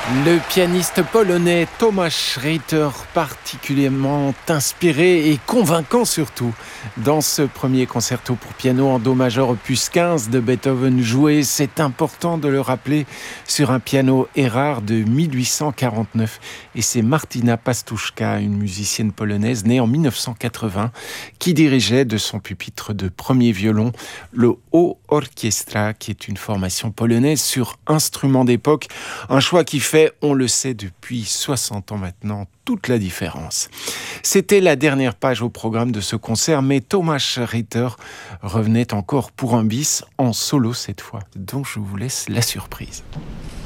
Le pianiste polonais Tomasz Reiter, particulièrement inspiré et convaincant surtout, dans ce premier concerto pour piano en do majeur opus 15 de Beethoven joué, c'est important de le rappeler, sur un piano Erard de 1849. Et c'est Martina Pastuszka, une musicienne polonaise née en 1980, qui dirigeait de son pupitre de premier violon le Haut Orchestra, qui est une formation polonaise sur instruments d'époque, un choix qui fait, on le sait depuis 60 ans maintenant, toute la différence. C'était la dernière page au programme de ce concert, mais Tomasz Reiter revenait encore pour un bis, en solo cette fois, dont je vous laisse la surprise.